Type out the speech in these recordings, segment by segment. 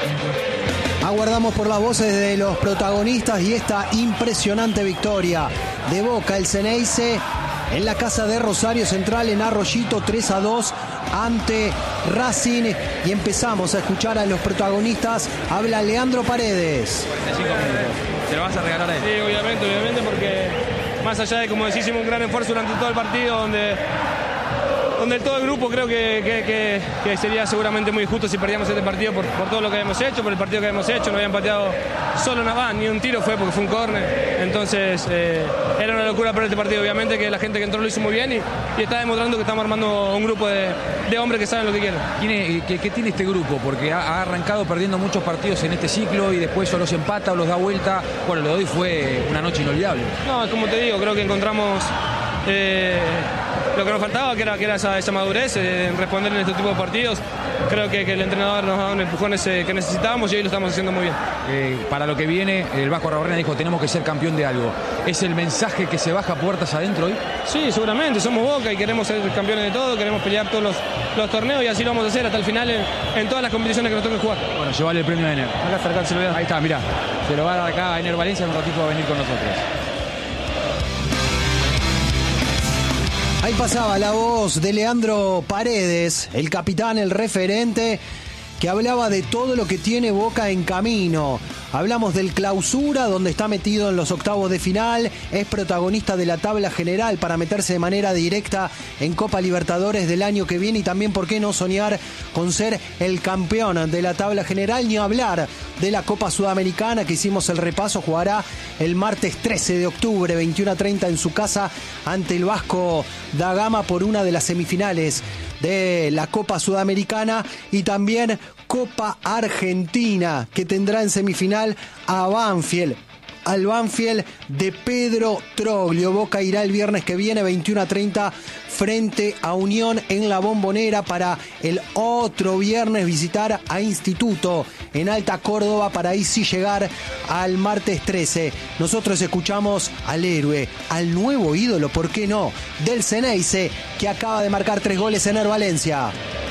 Aguardamos por las voces de los protagonistas y esta impresionante victoria de Boca, el Ceneice, en la casa de Rosario Central en Arroyito, 3-2 ante Racing. Y empezamos a escuchar a los protagonistas. Habla Leandro Paredes. 45 minutos. ¿Se lo vas a regalar a él? Sí, obviamente, porque más allá de, como decís, hicimos un gran esfuerzo durante todo el partido, donde todo el grupo creo que sería seguramente muy injusto si perdíamos este partido por todo lo que hemos hecho, por el partido que hemos hecho. No habían pateado solo una van, ni un tiro fue porque fue un córner. Entonces era una locura perder este partido. Obviamente que la gente que entró lo hizo muy bien y está demostrando que estamos armando un grupo de hombres que saben lo que quieren. ¿Qué tiene este grupo? Porque ha arrancado perdiendo muchos partidos en este ciclo y después o los empata o los da vuelta. Bueno, lo de hoy fue una noche inolvidable. No, es como te digo, creo que encontramos lo que nos faltaba, que era esa madurez en responder en este tipo de partidos. Creo que el entrenador nos ha dado un empujón que necesitábamos y hoy lo estamos haciendo muy bien. Para lo que viene, el Vasco Arbarrena dijo, tenemos que ser campeón de algo. ¿Es el mensaje que se baja puertas adentro hoy? Sí, seguramente, somos Boca y queremos ser campeones de todo, queremos pelear todos los torneos y así lo vamos a hacer hasta el final en todas las competiciones que nos toque jugar. Bueno, llevarle el premio a Ener. Acá acercarse, lo voy a dar. Ahí está, mirá, se lo va a dar acá a Ener Valencia, en un ratito va a venir con nosotros. Ahí pasaba la voz de Leandro Paredes, el capitán, el referente, que hablaba de todo lo que tiene Boca en camino. Hablamos del Clausura, donde está metido en los octavos de final, es protagonista de la tabla general para meterse de manera directa en Copa Libertadores del año que viene y también, ¿por qué no soñar con ser el campeón de la tabla general? Ni hablar de la Copa Sudamericana, que hicimos el repaso, jugará el martes 13 de octubre, 21:30 en su casa ante el Vasco da Gama por una de las semifinales de la Copa Sudamericana y también Copa Argentina, que tendrá en semifinal a Banfield, al Banfield de Pedro Troglio. Boca irá el viernes que viene, 21:30, frente a Unión en la Bombonera, para el otro viernes visitar a Instituto en Alta Córdoba, para ahí sí llegar al martes 13. Nosotros escuchamos al héroe, al nuevo ídolo, ¿por qué no?, del Ceneice, que acaba de marcar 3 goles en Ener Valencia.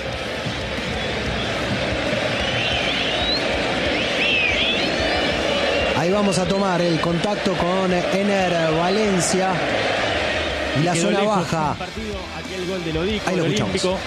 Ahí vamos a tomar el contacto con Ener Valencia. La zona baja. Aquel gol de Lodico, ahí lo escuchamos. Olímpico.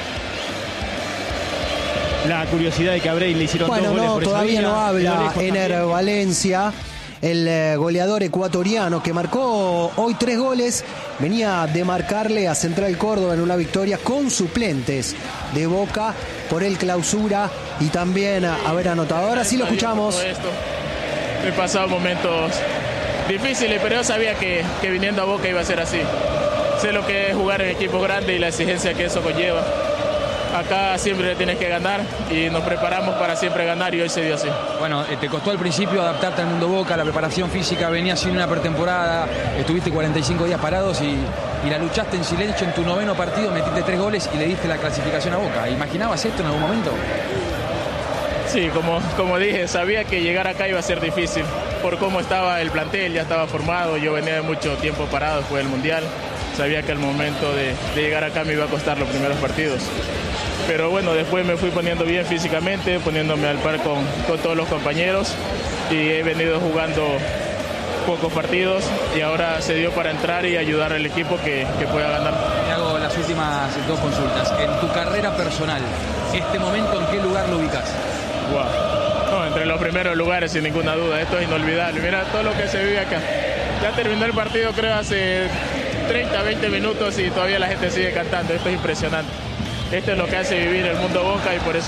La curiosidad de que a Bray le hicieron 2 goles por esa todavía línea. no habla Ener también. Valencia, el goleador ecuatoriano que marcó hoy 3 goles. Venía de marcarle a Central Córdoba en una victoria con suplentes de Boca por el Clausura y también haber anotado. Ahora sí lo escuchamos. He pasado momentos difíciles, pero yo sabía que viniendo a Boca iba a ser así. Sé lo que es jugar en equipos grandes y la exigencia que eso conlleva. Acá siempre tienes que ganar y nos preparamos para siempre ganar y hoy se dio así. Bueno, te costó al principio adaptarte al mundo Boca, la preparación física, venías sin una pretemporada, estuviste 45 días parados y la luchaste en silencio en tu 9º partido, metiste 3 goles y le diste la clasificación a Boca. ¿Imaginabas esto en algún momento? Sí, como dije, sabía que llegar acá iba a ser difícil por cómo estaba el plantel, ya estaba formado, yo venía de mucho tiempo parado después del Mundial, sabía que al momento de llegar acá me iba a costar los primeros partidos. Pero bueno, después me fui poniendo bien físicamente, poniéndome al par con todos los compañeros y he venido jugando pocos partidos y ahora se dio para entrar y ayudar al equipo que pueda ganar. Te hago las últimas 2 consultas. En tu carrera personal, ¿este momento en qué lugar lo ubicas? Wow. No, entre los primeros lugares sin ninguna duda, esto es inolvidable. Mira todo lo que se vive acá. Ya terminó el partido creo hace 30, 20 minutos y todavía la gente sigue cantando, esto es impresionante. Esto es lo que hace vivir el mundo Boca y por eso